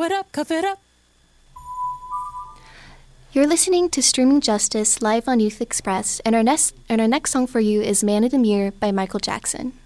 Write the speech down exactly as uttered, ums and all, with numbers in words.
Throw it up, cuff it up. You're listening to Streaming Justice live on Youth Express, and our next and our next song for you is Man of the Mirror by Michael Jackson.